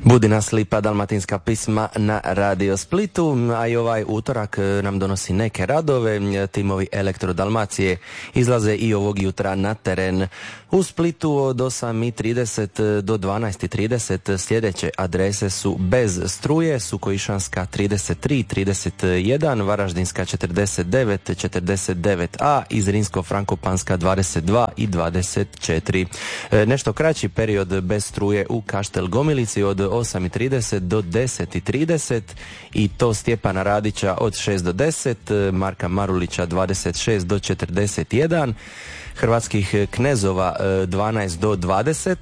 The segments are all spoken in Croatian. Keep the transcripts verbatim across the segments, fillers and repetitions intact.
Budi nas lipa dalmatinska pisma na Radio Splitu, a i ovaj utorak nam donosi neke radove. Timovi Elektro Dalmacije izlaze i ovog jutra na teren. U Splitu od osam i trideset do dvanaest i trideset sljedeće adrese su bez struje: Sukoišanska trideset tri trideset jedan, Varaždinska četrdeset devet četrdeset devet a, i Zrinsko-Frankopanska dvadeset dva i dvadeset četiri. Nešto kraći period bez struje u Kaštel Gomilici od osam i trideset do deset i trideset, i to Stjepana Radića od šest do deset, Marka Marulića dvadeset šest do četrdeset jedan, Hrvatskih Knezova dvanaest do dvadeset,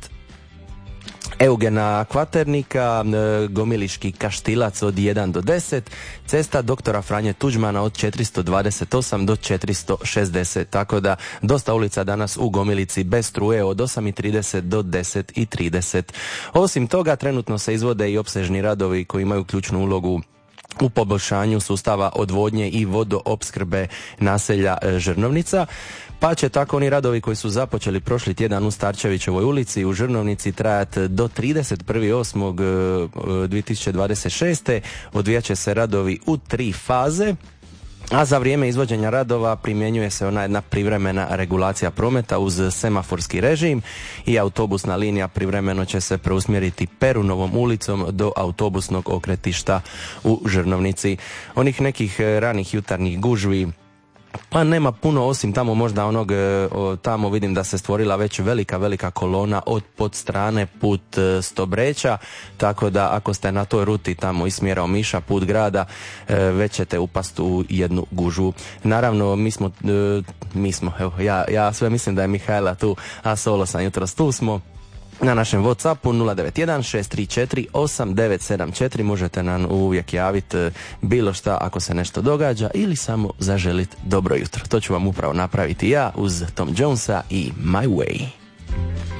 Eugena Kvaternika, Gomiliški Kaštilac od jedan do deset, cesta doktora Franje Tuđmana od četiristo dvadeset osam do četiristo šezdeset. Tako da dosta ulica danas u Gomilici bez struje od osam i trideset do deset i trideset. Osim toga, trenutno se izvode i opsežni radovi koji imaju ključnu ulogu u poboljšanju sustava odvodnje i vodoopskrbe naselja Žrnovnica. Pa će tako oni radovi koji su započeli prošli tjedan u Starčevićevoj ulici u Žrnovnici trajati do trideset prvog osmog dvije tisuće dvadeset šeste. Odvijat će se radovi u tri faze, a za vrijeme izvođenja radova primjenjuje se ona jedna privremena regulacija prometa uz semaforski režim i autobusna linija privremeno će se preusmjeriti Perunovom ulicom do autobusnog okretišta u Žrnovnici. Onih nekih ranih jutarnjih gužvi pa nema puno, osim tamo možda onog, tamo vidim da se stvorila već velika, velika kolona od Podstrane put Stobreća, tako da ako ste na toj ruti tamo iz smjera Omiša put grada, već ćete upast u jednu gužvu. Naravno, mi smo, mi smo, evo, ja, ja sve mislim da je Mihajla tu, a solo sam jutros, tu smo. Na našem WhatsAppu nula devet jedan šest tri četiri osam devet sedam četiri možete nam uvijek javiti bilo šta ako se nešto događa ili samo zaželiti dobro jutro. To ću vam upravo napraviti ja uz Tom Jonesa i My Way.